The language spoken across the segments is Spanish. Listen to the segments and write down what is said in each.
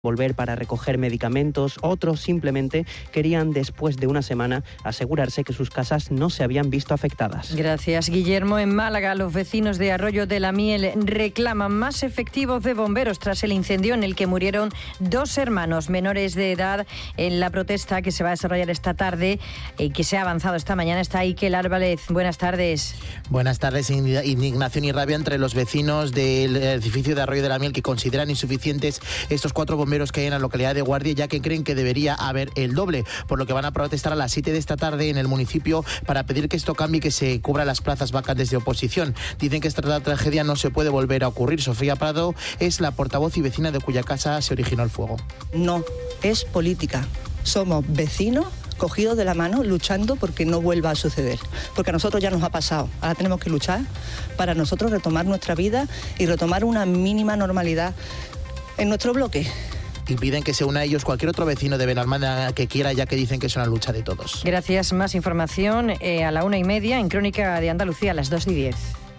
volver para recoger medicamentos, otros simplemente querían, después de una semana, asegurarse que sus casas no se habían visto afectadas. Gracias, Guillermo. En Málaga, los vecinos de Arroyo de la Miel reclaman más efectivos de bomberos tras el incendio en el que murieron 2 hermanos menores de edad. En la protesta que se va a desarrollar esta tarde y que se ha avanzado esta mañana está Iker Álvarez. Buenas tardes. Buenas tardes. Indignación y rabia entre los vecinos del edificio de Arroyo de la Miel, que consideran insuficientes estos 4 bomberos que hay en la localidad de Guardia, ya que creen que debería haber el doble, por lo que van a protestar a las 7 de esta tarde en el municipio para pedir que esto cambie y que se cubran las plazas vacantes de oposición. Dicen que esta tragedia no se puede volver a ocurrir. Sofía Prado es la portavoz y vecina de cuya casa se originó el fuego. No, es política. Somos vecinos cogidos de la mano luchando porque no vuelva a suceder, porque a nosotros ya nos ha pasado. Ahora tenemos que luchar para nosotros retomar nuestra vida y retomar una mínima normalidad en nuestro bloque. Y piden que se una a ellos cualquier otro vecino de Benalmádena que quiera, ya que dicen que es una lucha de todos. Gracias. Más información a la 1:30 en Crónica de Andalucía a las 2:10.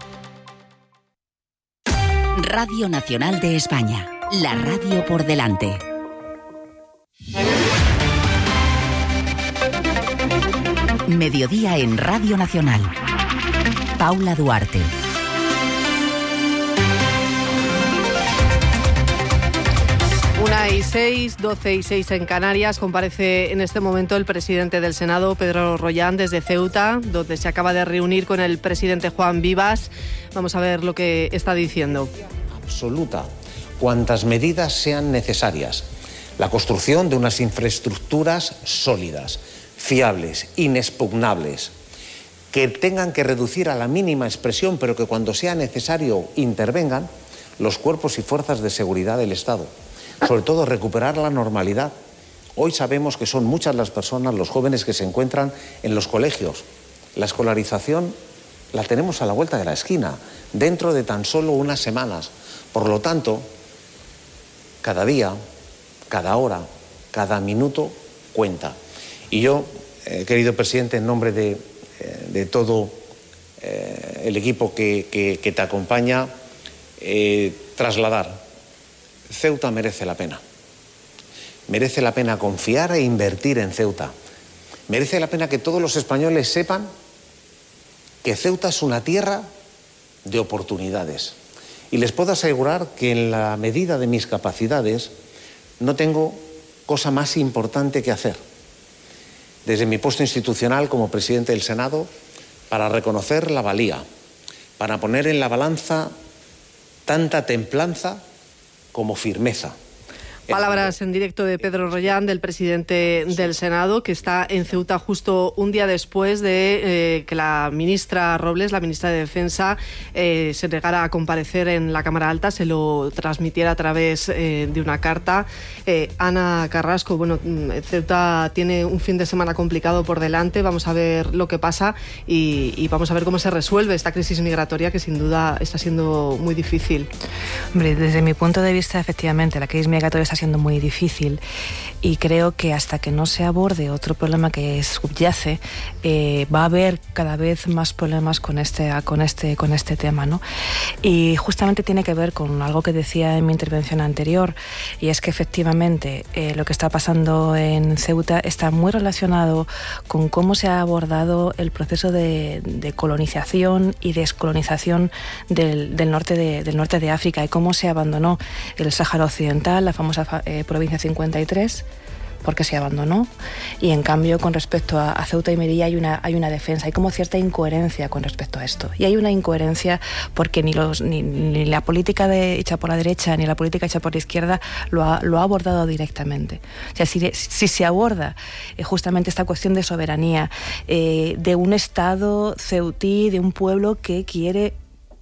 Radio Nacional de España, la radio por delante. Mediodía en Radio Nacional. Paula Duarte. 1:06, 12:06 en Canarias. Comparece en este momento el presidente del Senado, Pedro Rollán, desde Ceuta, donde se acaba de reunir con el presidente Juan Vivas. Vamos a ver lo que está diciendo. Absoluta, cuantas medidas sean necesarias. La construcción de unas infraestructuras sólidas, fiables, inexpugnables, que tengan que reducir a la mínima expresión, pero que cuando sea necesario intervengan los cuerpos y fuerzas de seguridad del Estado. Sobre todo, recuperar la normalidad. Hoy sabemos que son muchas las personas, los jóvenes que se encuentran en los colegios. La escolarización la tenemos a la vuelta de la esquina, dentro de tan solo unas semanas. Por lo tanto, cada día, cada hora, cada minuto cuenta. Y yo, querido presidente, en nombre de todo el equipo que te acompaña, trasladar: Ceuta merece la pena. Merece la pena confiar e invertir en Ceuta. Merece la pena que todos los españoles sepan que Ceuta es una tierra de oportunidades. Y les puedo asegurar que en la medida de mis capacidades no tengo cosa más importante que hacer, desde mi puesto institucional como presidente del Senado, para reconocer la valía, para poner en la balanza tanta templanza como firmeza. Palabras en directo de Pedro Rollán, del presidente del Senado, que está en Ceuta justo un día después de que la ministra Robles, la ministra de Defensa, se negara a comparecer en la Cámara Alta, se lo transmitiera a través de una carta. Ana Carrasco, bueno, Ceuta tiene un fin de semana complicado por delante, vamos a ver lo que pasa y vamos a ver cómo se resuelve esta crisis migratoria que sin duda está siendo muy difícil. Hombre, desde mi punto de vista, efectivamente, la crisis migratoria está siendo muy difícil y creo que hasta que no se aborde otro problema que subyace, va a haber cada vez más problemas con este tema, ¿no? Y justamente tiene que ver con algo que decía en mi intervención anterior, y es que efectivamente lo que está pasando en Ceuta está muy relacionado con cómo se ha abordado el proceso de colonización y descolonización del norte de África, y cómo se abandonó el Sáhara Occidental, la famosa provincia 53, porque se abandonó, y en cambio con respecto a Ceuta y Melilla hay una defensa, hay como cierta incoherencia con respecto a esto, y hay una incoherencia porque ni la política hecha por la derecha ni la política hecha por la izquierda lo ha abordado directamente. O sea, si se aborda justamente esta cuestión de soberanía, de un Estado ceutí, de un pueblo que quiere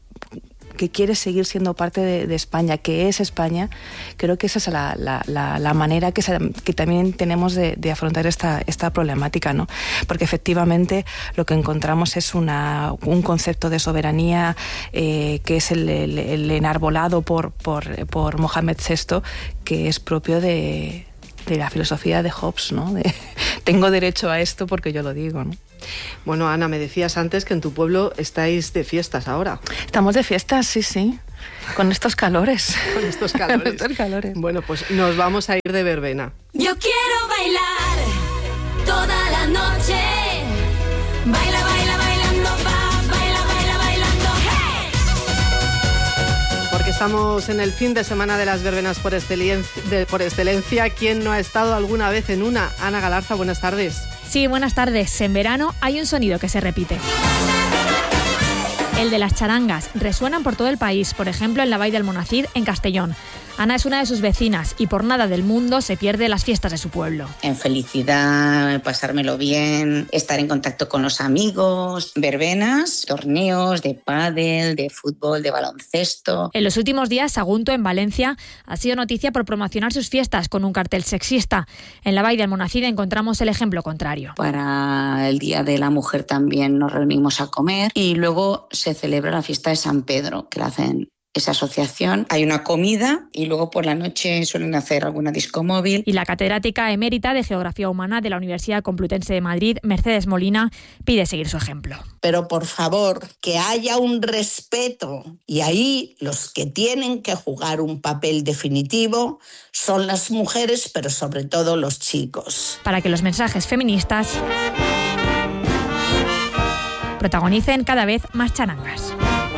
seguir siendo parte de España, que es España, creo que esa es la manera que también tenemos de afrontar esta problemática, ¿no? Porque efectivamente lo que encontramos es un concepto de soberanía que es el enarbolado por Mohamed VI, que es propio de la filosofía de Hobbes, ¿no? Tengo derecho a esto porque yo lo digo, ¿no? Bueno, Ana, me decías antes que en tu pueblo estáis de fiestas ahora. Estamos de fiestas, sí. con estos calores. Con estos calores. Con estos calores. Bueno, pues nos vamos a ir de verbena. Yo quiero bailar toda la noche. Baila, baila, bailando, baila, bailando, hey. Porque estamos en el fin de semana de las verbenas por excelencia. ¿Quién no ha estado alguna vez en una? Ana Galarza, buenas tardes. Sí, buenas tardes. En verano hay un sonido que se repite. El de las charangas. Resuenan por todo el país, por ejemplo en la Vall d'Almonacid, en Castellón. Ana es una de sus vecinas y por nada del mundo se pierde las fiestas de su pueblo. En felicidad, pasármelo bien, estar en contacto con los amigos, verbenas, torneos de pádel, de fútbol, de baloncesto. En los últimos días, Sagunto, en Valencia, ha sido noticia por promocionar sus fiestas con un cartel sexista. En la Vall d'Almonacid encontramos el ejemplo contrario. Para el Día de la Mujer también nos reunimos a comer y luego se celebra la fiesta de San Pedro, que la hacen esa asociación. Hay una comida y luego por la noche suelen hacer alguna disco móvil. Y la catedrática emérita de Geografía Humana de la Universidad Complutense de Madrid, Mercedes Molina, pide seguir su ejemplo. Pero por favor, que haya un respeto. Y ahí los que tienen que jugar un papel definitivo son las mujeres, pero sobre todo los chicos. Para que los mensajes feministas protagonicen cada vez más charangas.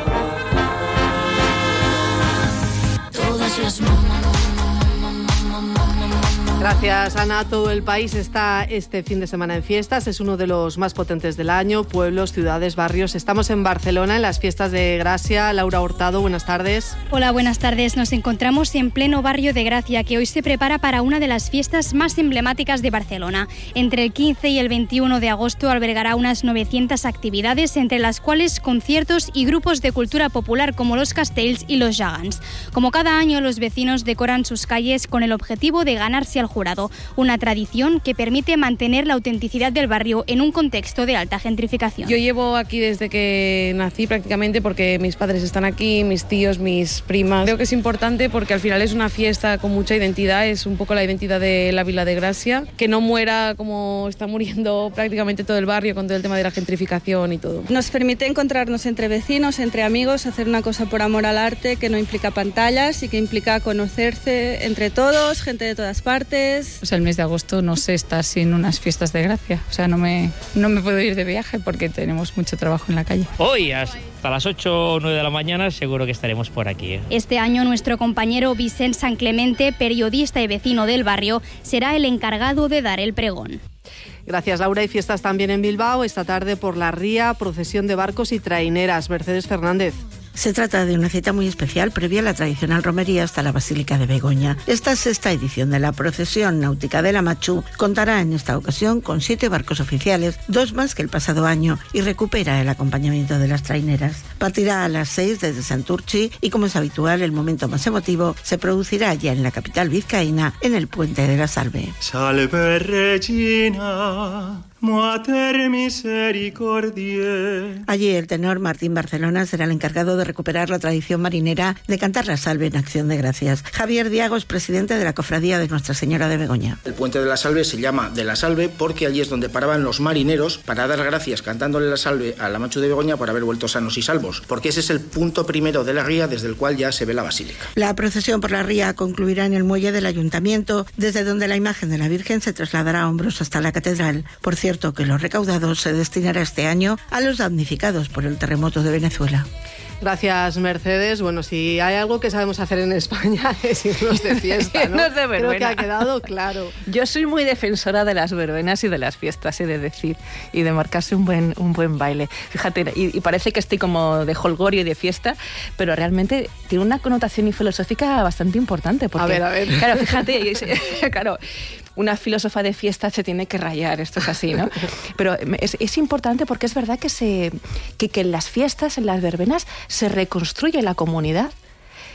Gracias, Ana. Todo el país está este fin de semana en fiestas. Es uno de los más potentes del año. Pueblos, ciudades, barrios. Estamos en Barcelona, en las fiestas de Gracia. Laura Hurtado, buenas tardes. Hola, buenas tardes. Nos encontramos en pleno barrio de Gracia, que hoy se prepara para una de las fiestas más emblemáticas de Barcelona. Entre el 15 y el 21 de agosto albergará unas 900 actividades, entre las cuales conciertos y grupos de cultura popular como los Castells y los Gegants. Como cada año, los vecinos decoran sus calles con el objetivo de ganarse al jurado, una tradición que permite mantener la autenticidad del barrio en un contexto de alta gentrificación. Yo llevo aquí desde que nací prácticamente porque mis padres están aquí, mis tíos, mis primas. Creo que es importante porque al final es una fiesta con mucha identidad, es un poco la identidad de la Vila de Gracia, que no muera como está muriendo prácticamente todo el barrio con todo el tema de la gentrificación y todo. Nos permite encontrarnos entre vecinos, entre amigos, hacer una cosa por amor al arte que no implica pantallas y que implica conocerse entre todos, gente de todas partes. O sea, el mes de agosto no sé estar sin unas fiestas de Gracia. O sea, no me puedo ir de viaje porque tenemos mucho trabajo en la calle. Hoy hasta las 8 o 9 de la mañana seguro que estaremos por aquí. Este año nuestro compañero Vicent San Clemente, periodista y vecino del barrio, será el encargado de dar el pregón. Gracias, Laura. Y fiestas también en Bilbao. Esta tarde por la ría, procesión de barcos y traineras. Mercedes Fernández. Se trata de una cita muy especial previa a la tradicional romería hasta la Basílica de Begoña. Esta sexta edición de la procesión náutica de la Machu contará en esta ocasión con 7 barcos oficiales, 2 más que el pasado año, y recupera el acompañamiento de las traineras. Partirá a las 6 desde Santurchi y, como es habitual, el momento más emotivo se producirá ya en la capital vizcaína, en el Puente de la Salve. Salve Regina, Mater misericordiae. Allí el tenor Martín Barcelona será el encargado de recuperar la tradición marinera de cantar la Salve en Acción de Gracias. Javier Diago es presidente de la Cofradía de Nuestra Señora de Begoña. El Puente de la Salve se llama de la Salve porque allí es donde paraban los marineros para dar gracias cantándole la Salve a la Machu de Begoña por haber vuelto sanos y salvos, porque ese es el punto primero de la ría desde el cual ya se ve la basílica. La procesión por la ría concluirá en el muelle del Ayuntamiento, desde donde la imagen de la Virgen se trasladará a hombros hasta la catedral. Por cierto, que lo recaudado se destinará este año a los damnificados por el terremoto de Venezuela. Gracias, Mercedes. Bueno, si hay algo que sabemos hacer en España es irnos de fiesta, ¿no? Irnos de verbena. Creo que ha quedado claro. Yo soy muy defensora de las verbenas y de las fiestas, he de decir, y de marcarse un buen baile. Fíjate, y parece que estoy como de jolgorio y de fiesta, pero realmente tiene una connotación filosófica bastante importante. Porque, a ver. Claro, fíjate, claro, una filósofa de fiesta se tiene que rayar, esto es así, ¿no? Pero es importante porque es verdad que en las fiestas, en las verbenas, se reconstruye la comunidad.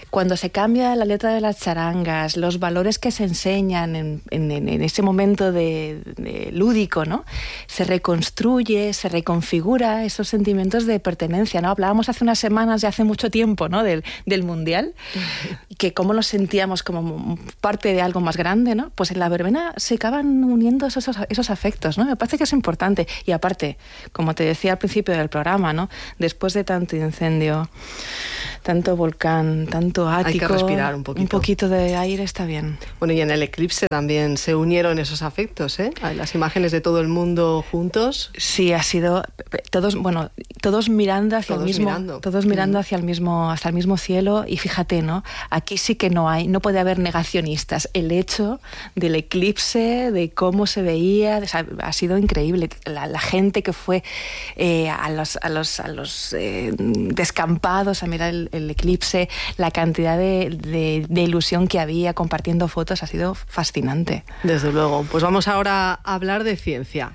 cuando se cambia la letra de las charangas, los valores que se enseñan en ese momento de lúdico, ¿no? Se reconstruye, se reconfigura esos sentimientos de pertenencia, ¿no? Hablábamos hace unas semanas, ya hace mucho tiempo, ¿no? del Mundial, que cómo nos sentíamos como parte de algo más grande, ¿no? Pues en la verbena se acaban uniendo esos afectos, ¿no? Me parece que es importante. Y aparte, como te decía al principio del programa, ¿no? Después de tanto incendio, tanto volcán, tanto ático, hay que respirar un poquito de aire está bien. Bueno, y en el eclipse también se unieron esos afectos, ¿eh? Las imágenes de todo el mundo juntos. Sí, ha sido todos mirando hacia el mismo, hacia el mismo cielo. Y fíjate, ¿no? Aquí sí que no puede haber negacionistas. El hecho del eclipse, de cómo se veía, ha sido increíble. La gente que fue a los descampados a mirar el eclipse, la cantidad de ilusión que había compartiendo fotos, ha sido fascinante. Desde luego. Pues vamos ahora a hablar de ciencia.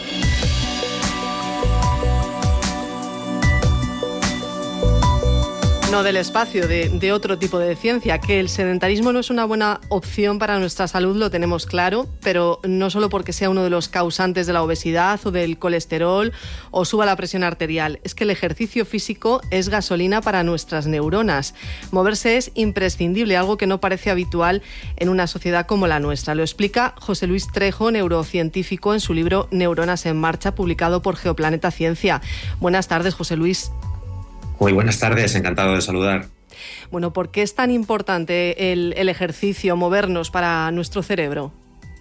No del espacio, de otro tipo de ciencia. Que el sedentarismo no es una buena opción para nuestra salud lo tenemos claro, pero no solo porque sea uno de los causantes de la obesidad o del colesterol o suba la presión arterial. Es que el ejercicio físico es gasolina para nuestras neuronas. Moverse es imprescindible, algo que no parece habitual en una sociedad como la nuestra. Lo explica José Luis Trejo, neurocientífico, en su libro Neuronas en Marcha, publicado por Geoplaneta Ciencia. Buenas tardes, José Luis. Muy buenas tardes, encantado de saludar. Bueno, ¿por qué es tan importante el ejercicio, movernos para nuestro cerebro?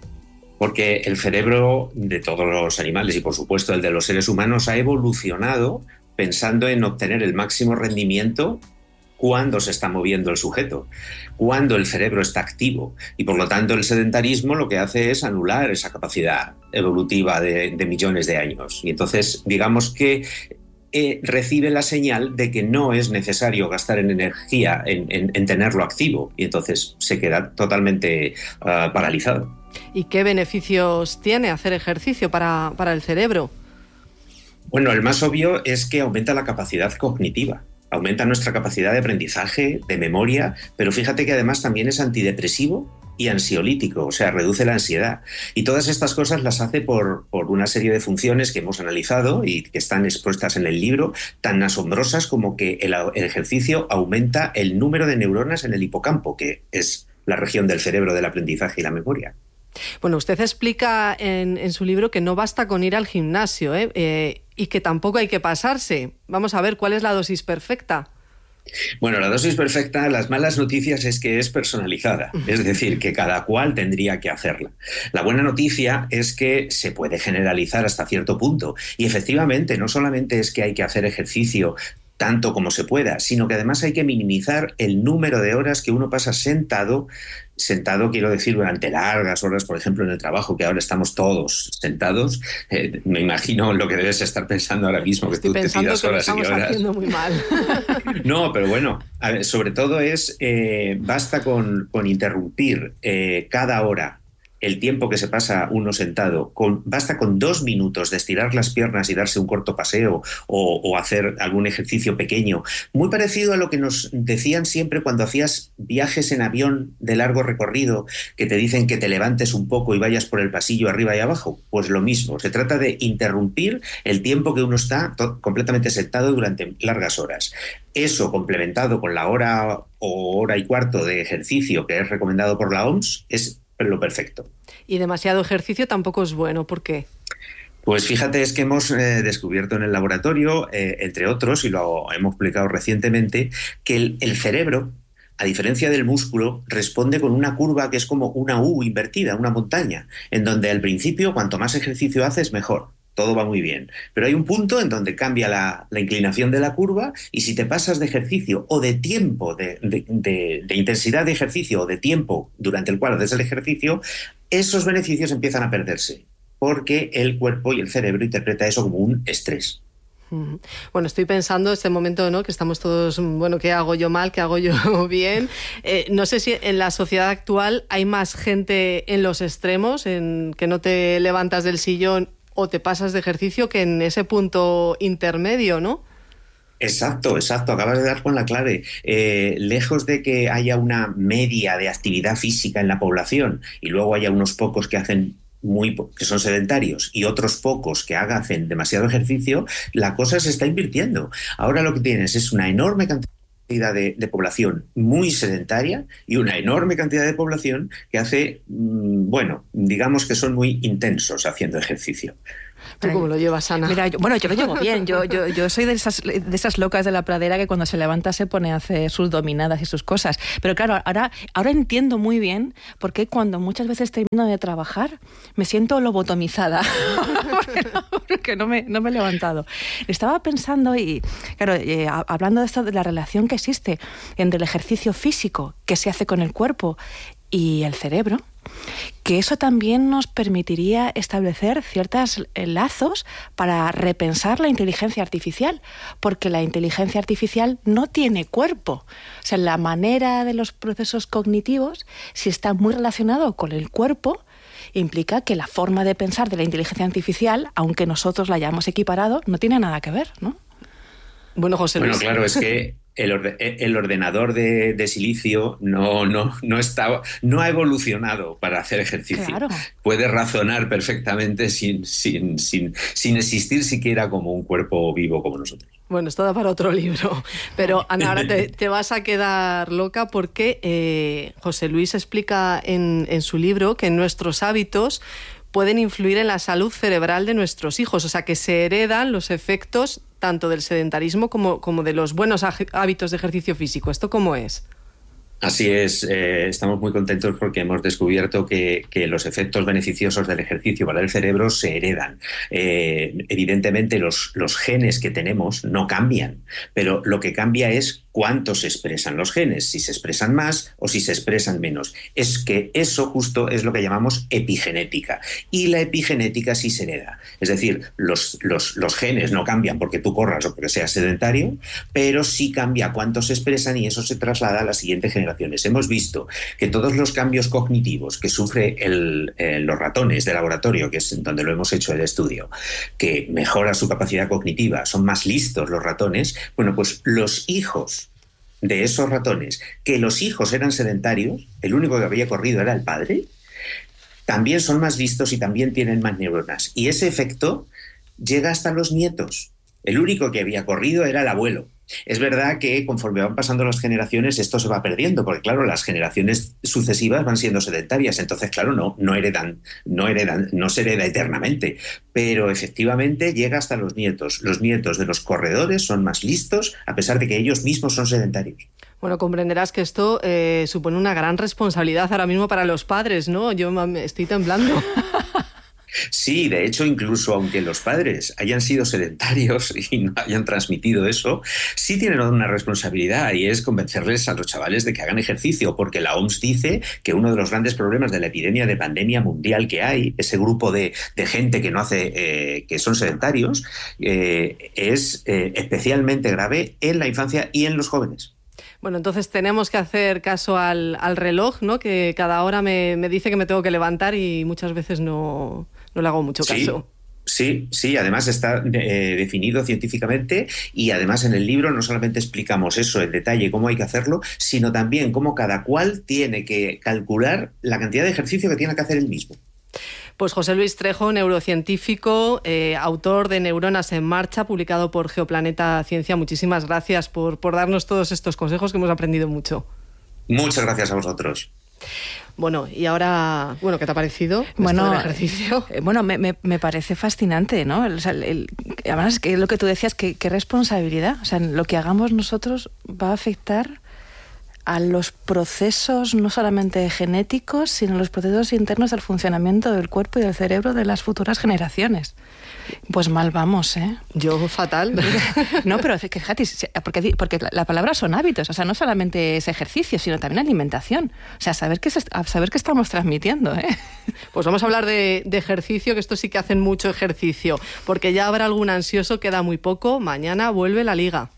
Porque el cerebro de todos los animales y por supuesto el de los seres humanos ha evolucionado pensando en obtener el máximo rendimiento cuando se está moviendo el sujeto, cuando el cerebro está activo. Y por lo tanto el sedentarismo lo que hace es anular esa capacidad evolutiva de millones de años. Y entonces digamos que recibe la señal de que no es necesario gastar en energía en tenerlo activo y entonces se queda totalmente paralizado. ¿Y qué beneficios tiene hacer ejercicio para el cerebro? Bueno, el más obvio es que aumenta la capacidad cognitiva, aumenta nuestra capacidad de aprendizaje, de memoria, pero fíjate que además también es antidepresivo y ansiolítico, o sea, reduce la ansiedad. Y todas estas cosas las hace por una serie de funciones que hemos analizado y que están expuestas en el libro, tan asombrosas como que el ejercicio aumenta el número de neuronas en el hipocampo, que es la región del cerebro del aprendizaje y la memoria. Bueno, usted explica en su libro que no basta con ir al gimnasio, y que tampoco hay que pasarse. Vamos a ver, ¿cuál es la dosis perfecta? Bueno, la dosis perfecta, las malas noticias es que es personalizada, es decir, que cada cual tendría que hacerla. La buena noticia es que se puede generalizar hasta cierto punto y efectivamente no solamente es que hay que hacer ejercicio tanto como se pueda, sino que además hay que minimizar el número de horas que uno pasa sentado, quiero decir, durante largas horas, por ejemplo, en el trabajo, que ahora estamos todos sentados. Me imagino lo que debes estar pensando ahora mismo, que tú te tiras horas y horas. Estamos haciendo muy mal. No, pero bueno, a ver, sobre todo basta con interrumpir cada hora el tiempo que se pasa uno sentado, basta con 2 minutos de estirar las piernas y darse un corto paseo o hacer algún ejercicio pequeño, muy parecido a lo que nos decían siempre cuando hacías viajes en avión de largo recorrido, que te dicen que te levantes un poco y vayas por el pasillo arriba y abajo. Pues lo mismo, se trata de interrumpir el tiempo que uno está completamente sentado durante largas horas. Eso, complementado con la hora o hora y cuarto de ejercicio que es recomendado por la OMS, es lo perfecto. Y demasiado ejercicio tampoco es bueno. ¿Por qué? Pues fíjate, es que hemos descubierto en el laboratorio, entre otros, y lo hemos publicado recientemente, que el cerebro, a diferencia del músculo, responde con una curva que es como una U invertida, una montaña, en donde al principio cuanto más ejercicio haces, mejor. Todo va muy bien. Pero hay un punto en donde cambia la inclinación de la curva y si te pasas de ejercicio o de tiempo, de intensidad de ejercicio o de tiempo durante el cual haces el ejercicio, esos beneficios empiezan a perderse porque el cuerpo y el cerebro interpreta eso como un estrés. Bueno, estoy pensando en este momento, ¿no?, que estamos todos, bueno, ¿qué hago yo mal? ¿Qué hago yo bien? No sé si en la sociedad actual hay más gente en los extremos, en que no te levantas del sillón o te pasas de ejercicio, que en ese punto intermedio, ¿no? Exacto, acabas de dar con la clave. Lejos de que haya una media de actividad física en la población y luego haya unos pocos que son sedentarios y otros pocos que hacen demasiado ejercicio, la cosa se está invirtiendo. Ahora lo que tienes es una enorme cantidad de población muy sedentaria y una enorme cantidad de población que hace, digamos que son muy intensos haciendo ejercicio. ¿Tú cómo lo llevas, Ana? Mira, yo lo llevo bien. Yo soy de esas locas de la pradera que cuando se levanta se pone a hacer sus dominadas y sus cosas. Pero claro, ahora entiendo muy bien por qué cuando muchas veces termino de trabajar me siento lobotomizada. porque no me he levantado. Estaba pensando y, claro, hablando de esto, de la relación que existe entre el ejercicio físico que se hace con el cuerpo y el cerebro, que eso también nos permitiría establecer ciertos lazos para repensar la inteligencia artificial, porque la inteligencia artificial no tiene cuerpo. O sea, la manera de los procesos cognitivos, si está muy relacionado con el cuerpo, implica que la forma de pensar de la inteligencia artificial, aunque nosotros la hayamos equiparado, no tiene nada que ver, ¿no? Bueno, José Luis. Bueno, claro, es que el ordenador de silicio no ha evolucionado para hacer ejercicio. Claro. Puede razonar perfectamente sin existir siquiera como un cuerpo vivo como nosotros. Bueno, esto da para otro libro. Pero, Ana, ahora te vas a quedar loca porque José Luis explica en su libro que nuestros hábitos pueden influir en la salud cerebral de nuestros hijos. O sea, que se heredan los efectos tanto del sedentarismo como de los buenos hábitos de ejercicio físico. ¿Esto cómo es? Así es, estamos muy contentos porque hemos descubierto que los efectos beneficiosos del ejercicio para el cerebro se heredan. Evidentemente los genes que tenemos no cambian, pero lo que cambia es cuánto se expresan los genes, si se expresan más o si se expresan menos. Es que eso justo es lo que llamamos epigenética. Y la epigenética sí se hereda. Es decir, los genes no cambian porque tú corras o porque seas sedentario, pero sí cambia cuánto se expresan y eso se traslada a la siguiente generación. Hemos visto que todos los cambios cognitivos que sufre los ratones de laboratorio, que es donde lo hemos hecho el estudio, que mejora su capacidad cognitiva, son más listos los ratones, bueno, pues los hijos de esos ratones, que los hijos eran sedentarios, el único que había corrido era el padre, también son más listos y también tienen más neuronas. Y ese efecto llega hasta los nietos. El único que había corrido era el abuelo. Es verdad que conforme van pasando las generaciones esto se va perdiendo, porque claro, las generaciones sucesivas van siendo sedentarias, entonces claro, no se hereda eternamente, pero efectivamente llega hasta los nietos. Los nietos de los corredores son más listos a pesar de que ellos mismos son sedentarios. Bueno, comprenderás que esto supone una gran responsabilidad ahora mismo para los padres, ¿no? Yo me estoy temblando. Sí, de hecho, incluso aunque los padres hayan sido sedentarios y no hayan transmitido eso, sí tienen una responsabilidad y es convencerles a los chavales de que hagan ejercicio, porque la OMS dice que uno de los grandes problemas de la epidemia de pandemia mundial que hay, ese grupo de gente que no hace, que son sedentarios, es especialmente grave en la infancia y en los jóvenes. Bueno, entonces tenemos que hacer caso al reloj, ¿no? Que cada hora me dice que me tengo que levantar y muchas veces no le hago mucho caso. Sí, además está definido científicamente y además en el libro no solamente explicamos eso en detalle, cómo hay que hacerlo, sino también cómo cada cual tiene que calcular la cantidad de ejercicio que tiene que hacer él mismo. Pues José Luis Trejo, neurocientífico, autor de Neuronas en Marcha, publicado por Geoplaneta Ciencia. Muchísimas gracias por darnos todos estos consejos que hemos aprendido mucho. Muchas gracias a vosotros. Bueno, y ahora, ¿qué te ha parecido esto del ejercicio? Me parece fascinante, ¿no? Además, es que lo que tú decías, qué responsabilidad. O sea, lo que hagamos nosotros va a afectar a los procesos no solamente genéticos, sino los procesos internos del funcionamiento del cuerpo y del cerebro de las futuras generaciones. Pues mal vamos, ¿eh? Yo fatal. No, pero fíjate, porque la palabra son hábitos, o sea, no solamente es ejercicio, sino también alimentación. O sea, saber qué estamos transmitiendo, ¿eh? Pues vamos a hablar de ejercicio, que esto sí que hacen mucho ejercicio, porque ya habrá algún ansioso, queda muy poco, mañana vuelve la Liga.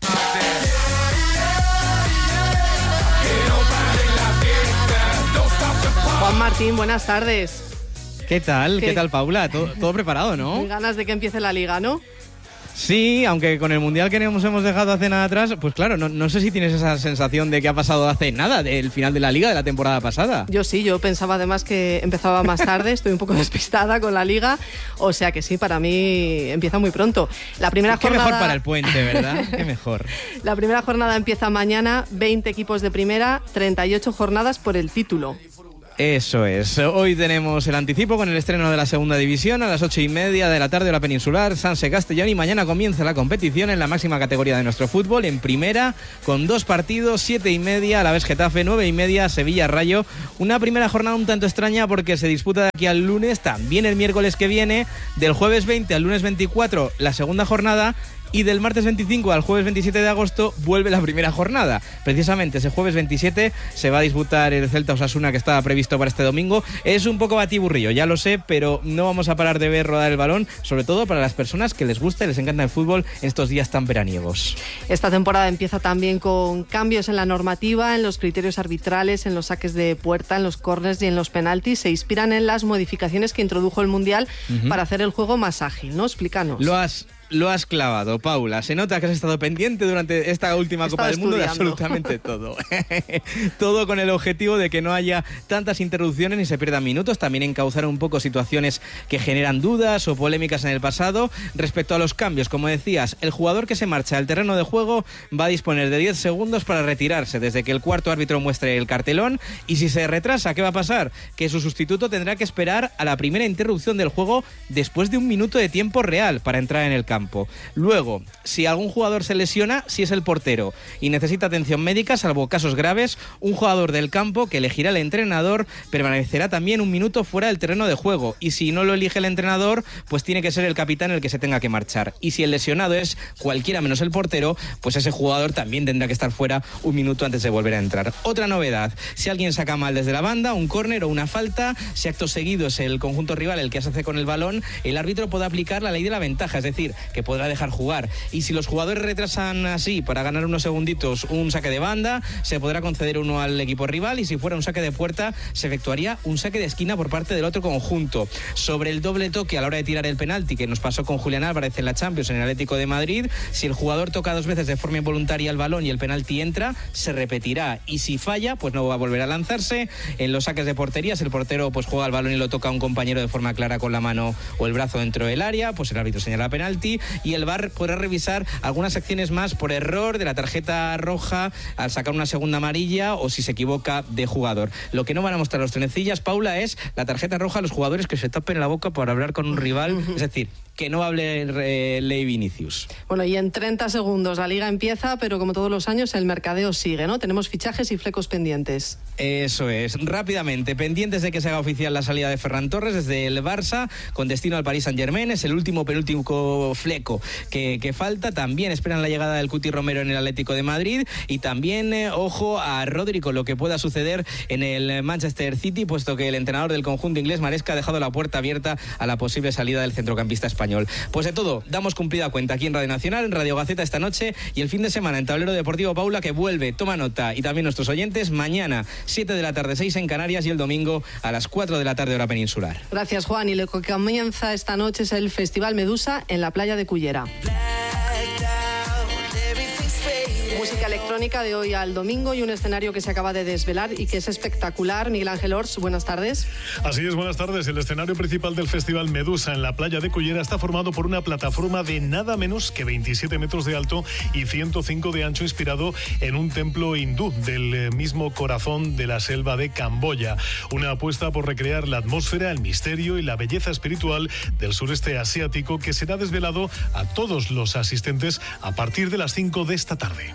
Juan Martín, buenas tardes. ¿Qué tal? ¿Qué tal, Paula? ¿Todo preparado, no? Muy ganas de que empiece la Liga, ¿no? Sí, aunque con el Mundial que nos hemos dejado hace nada atrás, pues claro, no sé si tienes esa sensación de que ha pasado hace nada, del final de la Liga de la temporada pasada. Yo sí, yo pensaba además que empezaba más tarde, estoy un poco despistada con la Liga, o sea que sí, para mí empieza muy pronto. La primera jornada... Qué mejor para el puente, ¿verdad? Qué mejor. La primera jornada empieza mañana, 20 equipos de primera, 38 jornadas por el título. Eso es. Hoy tenemos el anticipo con el estreno de la segunda división a las 8:30 de la tarde hora peninsular, Sanse Castellón, y mañana comienza la competición en la máxima categoría de nuestro fútbol, en primera, con 2 partidos, 7:30 a la vez Getafe, 9:30 Sevilla Rayo. Una primera jornada un tanto extraña porque se disputa de aquí al lunes, también el miércoles que viene, del jueves 20 al lunes 24 la segunda jornada. Y del martes 25 al jueves 27 de agosto vuelve la primera jornada. Precisamente ese jueves 27 se va a disputar el Celta Osasuna, que estaba previsto para este domingo. Es un poco batiburrillo, ya lo sé, pero no vamos a parar de ver rodar el balón, sobre todo para las personas que les gusta y les encanta el fútbol en estos días tan veraniegos. Esta temporada empieza también con cambios en la normativa, en los criterios arbitrales, en los saques de puerta, en los córners y en los penaltis. Se inspiran en las modificaciones que introdujo el Mundial para hacer el juego más ágil, ¿no? Explícanos. Lo has clavado, Paula. Se nota que has estado pendiente durante esta última Copa del Mundo de absolutamente todo. Todo con el objetivo de que no haya tantas interrupciones ni se pierdan minutos. También encauzar un poco situaciones que generan dudas o polémicas en el pasado. Respecto a los cambios, como decías, el jugador que se marcha al terreno de juego va a disponer de 10 segundos para retirarse desde que el cuarto árbitro muestre el cartelón. Y si se retrasa, ¿qué va a pasar? Que su sustituto tendrá que esperar a la primera interrupción del juego después de 1 minuto de tiempo real para entrar en el campo. Luego, si algún jugador se lesiona, si es el portero y necesita atención médica, salvo casos graves, un jugador del campo que elegirá el entrenador permanecerá también 1 minuto fuera del terreno de juego, y si no lo elige el entrenador, pues tiene que ser el capitán el que se tenga que marchar. Y si el lesionado es cualquiera menos el portero, pues ese jugador también tendrá que estar fuera 1 minuto antes de volver a entrar. Otra novedad, si alguien saca mal desde la banda, un córner o una falta, si acto seguido es el conjunto rival el que se hace con el balón, el árbitro puede aplicar la ley de la ventaja, es decir, que podrá dejar jugar. Y si los jugadores retrasan así para ganar unos segunditos un saque de banda, se podrá conceder uno al equipo rival, y si fuera un saque de puerta se efectuaría un saque de esquina por parte del otro conjunto. Sobre el doble toque a la hora de tirar el penalti, que nos pasó con Julián Álvarez en la Champions en el Atlético de Madrid, si el jugador toca 2 veces de forma involuntaria el balón y el penalti entra, se repetirá, y si falla, pues no va a volver a lanzarse. En los saques de portería, si el portero pues juega el balón y lo toca a un compañero de forma clara con la mano o el brazo dentro del área, pues el árbitro señala penalti, y el VAR podrá revisar algunas acciones más por error de la tarjeta roja al sacar una segunda amarilla o si se equivoca de jugador. Lo que no van a mostrar los trenecillas, Paula, es la tarjeta roja a los jugadores que se tapen la boca por hablar con un rival, es decir, que no hable Ley Vinicius. Bueno, y en 30 segundos la Liga empieza, pero como todos los años el mercadeo sigue, ¿no? Tenemos fichajes y flecos pendientes. Eso es. Rápidamente, pendientes de que se haga oficial la salida de Ferran Torres desde el Barça con destino al Paris Saint-Germain. Es el penúltimo fleco que falta. También esperan la llegada del Cuti Romero en el Atlético de Madrid, y también ojo a Rodri con lo que pueda suceder en el Manchester City, puesto que el entrenador del conjunto inglés, Maresca, ha dejado la puerta abierta a la posible salida del centrocampista español. Pues de todo, damos cumplida cuenta aquí en Radio Nacional, en Radio Gaceta esta noche, y el fin de semana en Tablero Deportivo, Paula, que vuelve, toma nota, y también nuestros oyentes, mañana 7 de la tarde, 6 en Canarias, y el domingo a las 4 de la tarde hora peninsular. Gracias, Juan. Y lo que comienza esta noche es el Festival Medusa en la playa de Cullera. Música electrónica de hoy al domingo y un escenario que se acaba de desvelar y que es espectacular. Miguel Ángel Ors, buenas tardes. Así es, buenas tardes. El escenario principal del Festival Medusa en la playa de Cullera está formado por una plataforma de nada menos que 27 metros de alto y 105 de ancho, inspirado en un templo hindú del mismo corazón de la selva de Camboya. Una apuesta por recrear la atmósfera, el misterio y la belleza espiritual del sureste asiático, que será desvelado a todos los asistentes a partir de las 5 de esta tarde.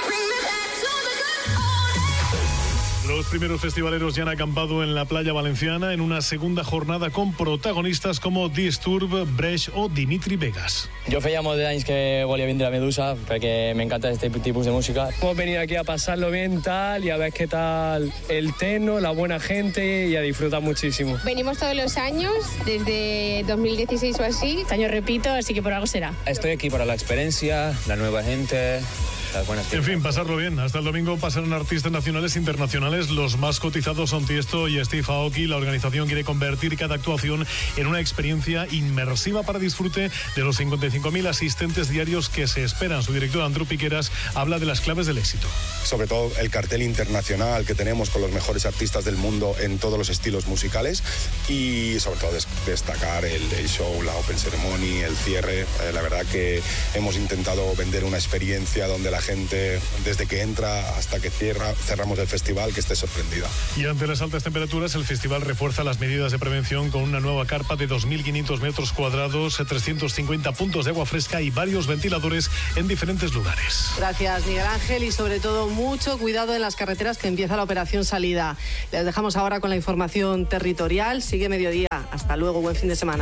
Los primeros festivaleros ya han acampado en la playa valenciana en una segunda jornada con protagonistas como Disturb, Brecht o Dimitri Vegas. Jo feia molt d'anys que volia vindre a Medusa perquè me encanta este tipus de música. Hemos venido aquí a pasarlo bien tal y a ver qué tal el techno, la buena gente y a disfrutar muchísimo. Venimos todos los años, desde 2016 o así. Este año repito, así que por algo será. Estoy aquí para la experiencia, la nueva gente En fin, pasarlo bien. Hasta el domingo pasarán artistas nacionales e internacionales. Los más cotizados son Tiesto y Steve Aoki. La organización quiere convertir cada actuación en una experiencia inmersiva para disfrute de los 55.000 asistentes diarios que se esperan. Su director Andrew Piqueras habla de las claves del éxito. Sobre todo el cartel internacional que tenemos con los mejores artistas del mundo en todos los estilos musicales y sobre todo destacar el show, la open ceremony, el cierre. La verdad que hemos intentado vender una experiencia donde la gente, desde que entra hasta que cerramos el festival, que esté sorprendida. Y ante las altas temperaturas, el festival refuerza las medidas de prevención con una nueva carpa de 2.500 metros cuadrados, 350 puntos de agua fresca y varios ventiladores en diferentes lugares. Gracias, Miguel Ángel, y sobre todo mucho cuidado en las carreteras, que empieza la operación salida. Les dejamos ahora con la información territorial. Sigue mediodía. Hasta luego, buen fin de semana.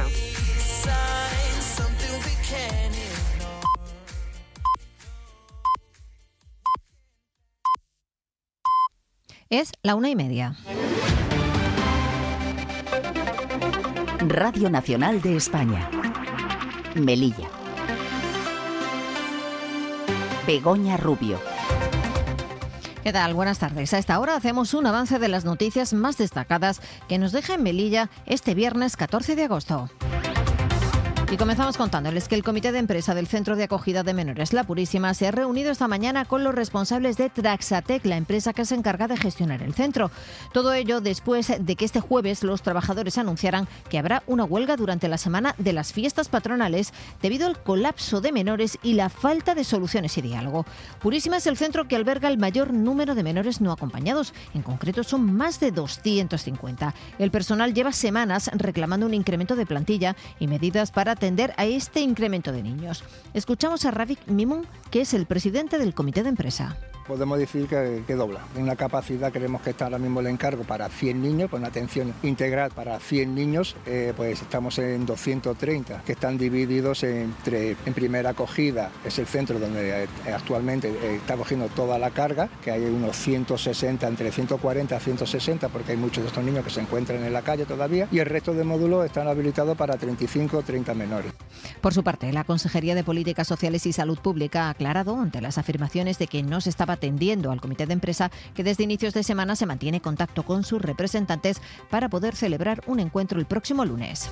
Es la 1:30. Radio Nacional de España. Melilla. Begoña Rubio. ¿Qué tal? Buenas tardes. A esta hora hacemos un avance de las noticias más destacadas que nos deja en Melilla este viernes 14 de agosto. Y comenzamos contándoles que el Comité de Empresa del Centro de Acogida de Menores La Purísima se ha reunido esta mañana con los responsables de Traxatec, la empresa que se encarga de gestionar el centro. Todo ello después de que este jueves los trabajadores anunciaran que habrá una huelga durante la semana de las fiestas patronales debido al colapso de menores y la falta de soluciones y diálogo. Purísima es el centro que alberga el mayor número de menores no acompañados. En concreto son más de 250. El personal lleva semanas reclamando un incremento de plantilla y medidas para atender a este incremento de niños. Escuchamos a Ravik Mimun, que es el presidente del comité de empresa. Podemos decir que dobla. En una capacidad, creemos que está ahora mismo el encargo para 100 niños, con una atención integral para 100 niños, pues estamos en 230, que están divididos en primera acogida, es el centro donde actualmente está cogiendo toda la carga, que hay unos 160, entre 140 a 160, porque hay muchos de estos niños que se encuentran en la calle todavía, y el resto de módulos están habilitados para 35 o 30 menores. Por su parte, la Consejería de Políticas Sociales y Salud Pública ha aclarado, ante las afirmaciones de que no se estaba atendiendo al comité de empresa, que desde inicios de semana se mantiene contacto con sus representantes para poder celebrar un encuentro el próximo lunes.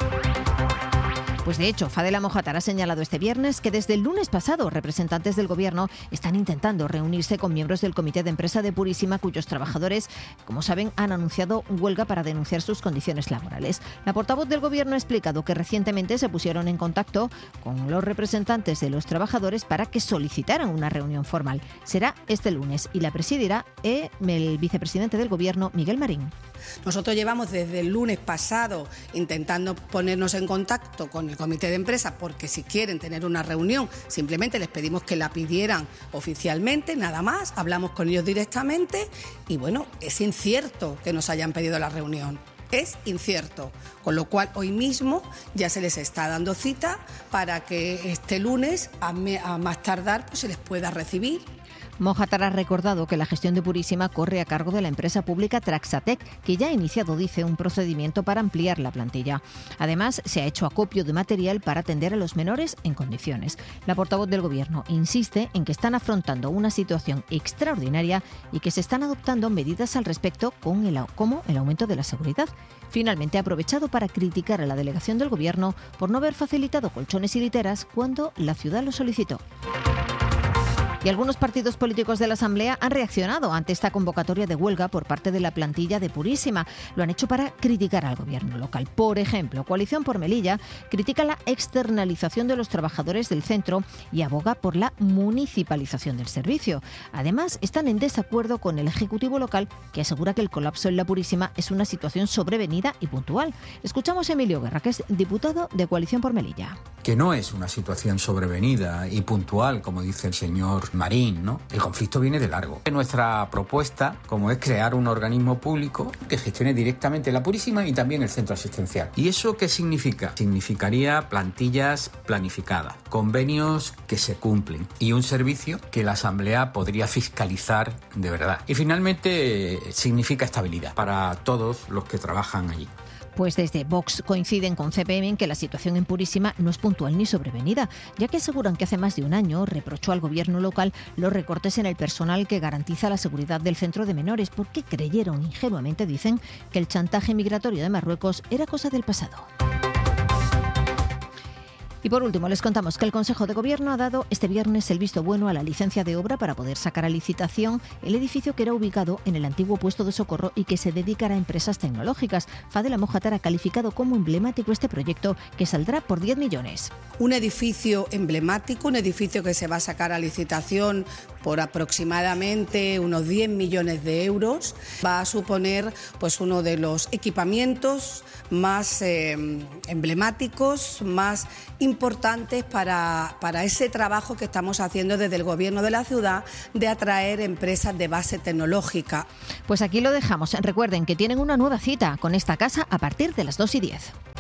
Pues de hecho, Fadela Mojátar ha señalado este viernes que desde el lunes pasado representantes del Gobierno están intentando reunirse con miembros del Comité de Empresa de Purísima, cuyos trabajadores, como saben, han anunciado huelga para denunciar sus condiciones laborales. La portavoz del Gobierno ha explicado que recientemente se pusieron en contacto con los representantes de los trabajadores para que solicitaran una reunión formal. Será este lunes y la presidirá el vicepresidente del Gobierno, Miguel Marín. Nosotros llevamos desde el lunes pasado intentando ponernos en contacto con el comité de empresa, porque si quieren tener una reunión simplemente les pedimos que la pidieran oficialmente, nada más, hablamos con ellos directamente y bueno, es incierto que nos hayan pedido la reunión. Es incierto, con lo cual hoy mismo ya se les está dando cita para que este lunes a más tardar pues se les pueda recibir. Mojátar ha recordado que la gestión de Purísima corre a cargo de la empresa pública Traxatec, que ya ha iniciado, dice, un procedimiento para ampliar la plantilla. Además, se ha hecho acopio de material para atender a los menores en condiciones. La portavoz del Gobierno insiste en que están afrontando una situación extraordinaria y que se están adoptando medidas al respecto, como el aumento de la seguridad. Finalmente, ha aprovechado para criticar a la delegación del Gobierno por no haber facilitado colchones y literas cuando la ciudad lo solicitó. Y algunos partidos políticos de la Asamblea han reaccionado ante esta convocatoria de huelga por parte de la plantilla de Purísima. Lo han hecho para criticar al gobierno local. Por ejemplo, Coalición por Melilla critica la externalización de los trabajadores del centro y aboga por la municipalización del servicio. Además, están en desacuerdo con el Ejecutivo local, que asegura que el colapso en la Purísima es una situación sobrevenida y puntual. Escuchamos a Emilio Guerra, que es diputado de Coalición por Melilla. Que no es una situación sobrevenida y puntual, como dice el señor Marín, ¿no? El conflicto viene de largo. Nuestra propuesta, como es crear un organismo público que gestione directamente la Purísima y también el centro asistencial. ¿Y eso qué significa? Significaría plantillas planificadas, convenios que se cumplen y un servicio que la Asamblea podría fiscalizar de verdad. Y finalmente significa estabilidad para todos los que trabajan allí. Pues desde Vox coinciden con CPM en que la situación en Purísima no es puntual ni sobrevenida, ya que aseguran que hace más de un año reprochó al gobierno local los recortes en el personal que garantiza la seguridad del centro de menores, porque creyeron ingenuamente, dicen, que el chantaje migratorio de Marruecos era cosa del pasado. Y por último, les contamos que el Consejo de Gobierno ha dado este viernes el visto bueno a la licencia de obra para poder sacar a licitación el edificio que era ubicado en el antiguo puesto de socorro y que se dedicará a empresas tecnológicas. Fade La Mojatar ha calificado como emblemático este proyecto, que saldrá por 10 millones. Un edificio emblemático, un edificio que se va a sacar a licitación por aproximadamente unos 10 millones de euros. Va a suponer pues uno de los equipamientos más emblemáticos, más importantes para ese trabajo que estamos haciendo desde el Gobierno de la ciudad de atraer empresas de base tecnológica. Pues aquí lo dejamos. Recuerden que tienen una nueva cita con esta casa a partir de las 2:10.